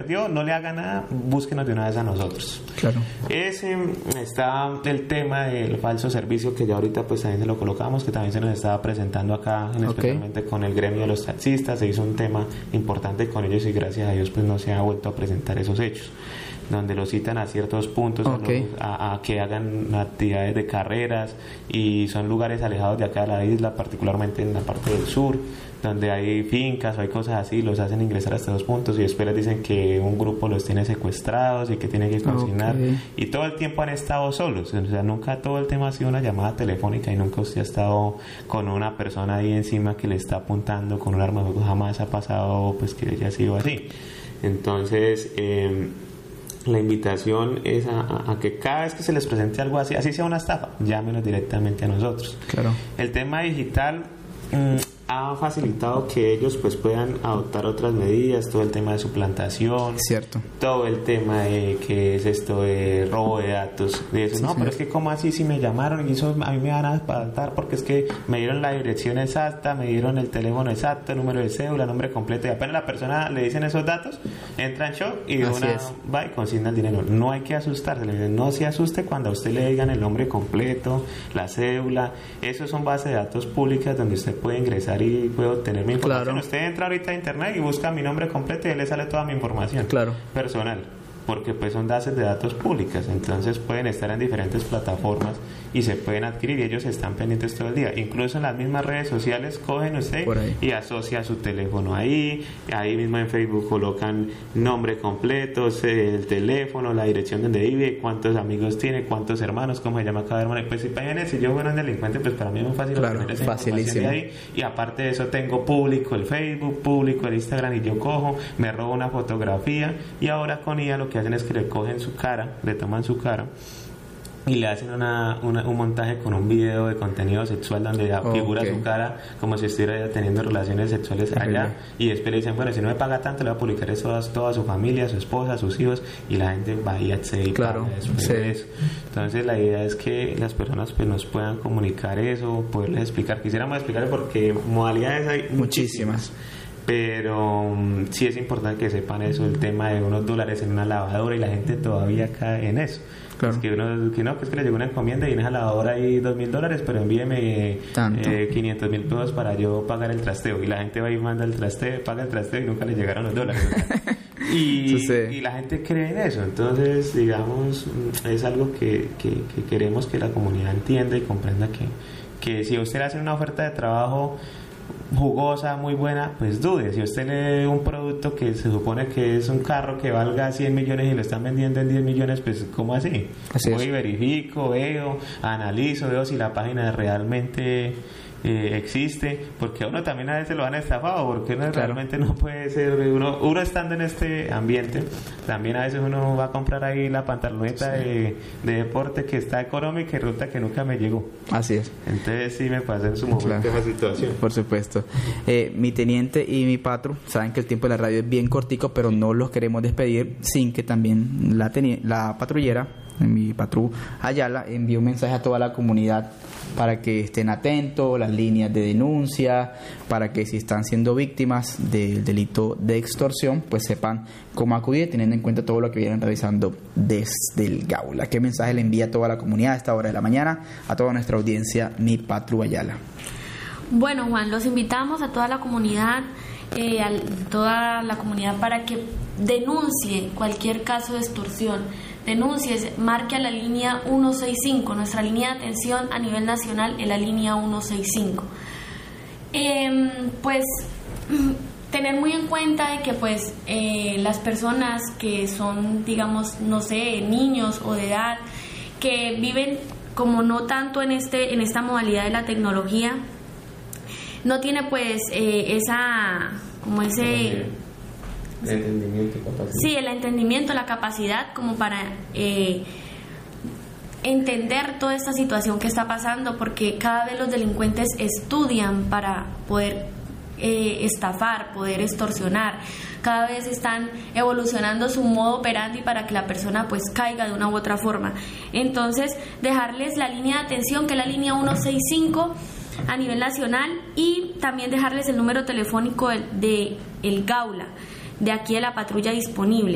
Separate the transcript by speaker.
Speaker 1: no le haga nada, búsquenos de una vez a nosotros.
Speaker 2: Claro.
Speaker 1: Ese está el tema del falso servicio, que ya ahorita pues también se lo colocamos, que también se nos estaba presentando acá, especialmente con el gremio de los taxistas. Se hizo un tema importante con ellos y gracias a Dios pues no se ha vuelto a presentar esos hechos, donde los citan a ciertos puntos a que hagan actividades de carreras, y son lugares alejados de acá de la isla, particularmente en la parte del sur, donde hay fincas o hay cosas así, los hacen ingresar hasta 2 puntos y después les dicen que un grupo los tiene secuestrados y que tienen que cocinar, y todo el tiempo han estado solos, o sea, nunca todo el tema ha sido una llamada telefónica y nunca usted ha estado con una persona ahí encima que le está apuntando con un arma, jamás ha pasado pues que haya sido así. Entonces la invitación es a que cada vez que se les presente algo así, así sea una estafa, llámenos directamente a nosotros.
Speaker 2: Claro.
Speaker 1: El tema digital ha facilitado que ellos pues puedan adoptar otras medidas, todo el tema de suplantación,
Speaker 2: cierto,
Speaker 1: todo el tema de que es esto de robo de datos, de eso, no, pero es que como así si me llamaron y eso a mí me van a espantar porque es que me dieron la dirección exacta, me dieron el teléfono exacto, el número de cédula, nombre completo, y apenas la persona le dicen esos datos, entra en shock y de una va y consigna el dinero. No hay que asustarse, le dicen, no se asuste cuando a usted le digan el nombre completo, la cédula, esos son bases de datos públicas donde usted puede ingresar y puede obtener mi información.
Speaker 2: Claro.
Speaker 1: Usted entra ahorita a internet y busca mi nombre completo y le sale toda mi información personal, porque pues son bases de datos públicas, entonces pueden estar en diferentes plataformas y se pueden adquirir y ellos están pendientes todo el día. Incluso en las mismas redes sociales cogen usted y asocia su teléfono ahí mismo en Facebook colocan nombre completo, el teléfono, la dirección donde vive, cuántos amigos tiene, cuántos hermanos, cómo se llama cada hermano. Y pues si yo fuera un delincuente, pues para mí es muy fácil obtener esa información de ahí. Y aparte de eso tengo público el Facebook, público el Instagram, y yo cojo, me robo una fotografía y ahora con IA lo que hacen es que le cogen su cara, le toman su cara y le hacen un montaje con un video de contenido sexual donde figura su cara como si estuviera teniendo relaciones sexuales allá, y después le dicen, bueno, si no me paga tanto le voy a publicar eso a toda su familia, a su esposa, a sus hijos, y la gente va y accede y paga después de eso. Entonces la idea es que las personas pues nos puedan comunicar eso, poderles explicar. Quisiéramos explicar porque modalidades hay muchísimas, pero sí es importante que sepan eso, el tema de unos dólares en una lavadora, y la gente todavía cae en eso. Es que es que le llegó una encomienda y en esa lavadora hay $2,000, pero envíeme 500,000 pesos para yo pagar el trasteo, y la gente va y manda el trasteo, paga el trasteo y nunca le llegaron los dólares. Y la gente cree en eso. Entonces, digamos, es algo que queremos que la comunidad entienda y comprenda que si a usted le hacen una oferta de trabajo jugosa, muy buena, pues dude. Si usted lee un producto que se supone que es un carro que valga 100 millones y lo están vendiendo en 10 millones, pues ¿cómo así? Voy y verifico, analizo, veo si la página realmente existe, porque a uno también a veces lo han estafado, porque uno realmente no puede ser, uno estando en este ambiente, también a veces uno va a comprar ahí la pantaloneta de deporte que está económica y resulta que nunca me llegó.
Speaker 2: Así es.
Speaker 1: Entonces sí me pasa en su momento esa situación.
Speaker 2: Por supuesto. Mi teniente y mi patru saben que el tiempo de la radio es bien cortico, pero no los queremos despedir sin que también la patrullera, mi patru Ayala, envió un mensaje a toda la comunidad para que estén atentos, las líneas de denuncia, para que si están siendo víctimas del delito de extorsión, pues sepan cómo acudir, teniendo en cuenta todo lo que vienen realizando desde el Gaula. ¿Qué mensaje le envía a toda la comunidad a esta hora de la mañana, a toda nuestra audiencia, mi patru Ayala?
Speaker 3: Bueno, Juan, los invitamos a toda la comunidad, para que denuncie cualquier caso de extorsión. Denuncies, marque a la línea 165, nuestra línea de atención a nivel nacional es la línea 165. Pues tener muy en cuenta de que pues las personas que son, digamos, no sé, niños o de edad, que viven como no tanto en esta modalidad de la tecnología, no tiene pues
Speaker 1: el entendimiento, capacidad.
Speaker 3: Sí, el entendimiento, la capacidad como para entender toda esta situación que está pasando, porque cada vez los delincuentes estudian para poder estafar, poder extorsionar. Cada vez están evolucionando su modo operandi para que la persona pues caiga de una u otra forma. Entonces, dejarles la línea de atención, que es la línea 165 a nivel nacional, y también dejarles el número telefónico de el Gaula, de aquí de la patrulla disponible.